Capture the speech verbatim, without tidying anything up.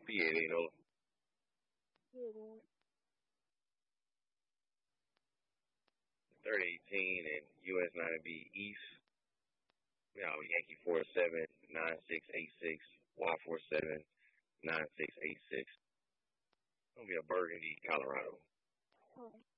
Yeah, they know. Yeah. Third eighteen and U S nine B East. You know, Yankee four seven nine six eight six. Y four seven nine six eight six. Gonna be a Burgundy, Colorado. Oh.